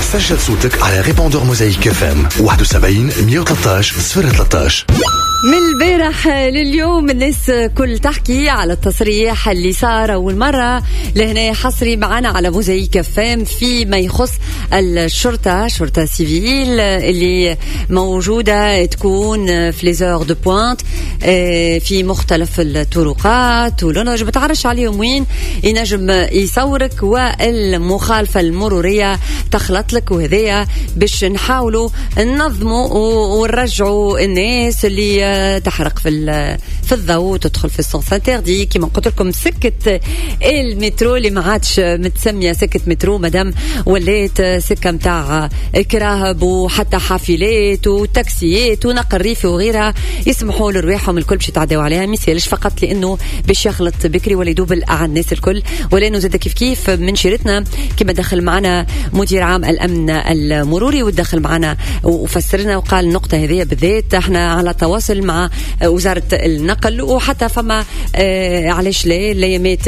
سجل صوتك على ريبوندور موزايك اف ام 71 113 013. من البارح لليوم الناس كل تحكي على التصريح اللي صار أول مرة لهنا حصري معنا على موزايك فام فيما يخص الشرطة، شرطة سيفيل اللي موجودة تكون في ليزور دو بوانت في مختلف الطرقات، ولنجم بتعرش عليهم وين ينجم يصورك، والمخالفة المرورية تخلط لك، وهذيا باش نحاولوا ننظموا ونرجعوا الناس اللي تحرق في الضوء وتدخل في السونس انتردي. كما قلت لكم سكة المترو اللي ما عادش متسمية سكة مترو مدام وليت سكة متاع كراهب وحتى حافلات وتاكسيات ونقل ريفي وغيرها، يسمحوا لرواحهم الكل باش يتعداو عليها. ميسالش فقط لانه باش يخلط بكري ولا يدوبل على الناس الكل، ولانه زاد كيف من شيرتنا كما دخل معنا مدير عام الامن المروري ودخل معنا وفسرنا وقال النقطة هذه بالذات احنا على تواصل مع وزارة النقل، وحتى فما علاش لا الايامات